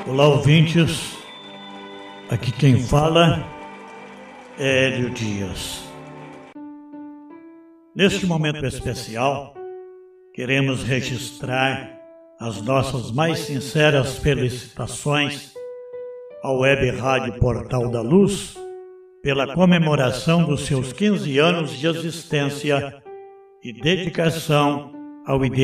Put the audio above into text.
Olá, ouvintes. Aqui quem fala é Hélio Dias. Neste momento especial, queremos registrar as nossas mais sinceras felicitações ao Web Rádio Portal da Luz pela comemoração dos seus 15 anos de existência e dedicação ao ideal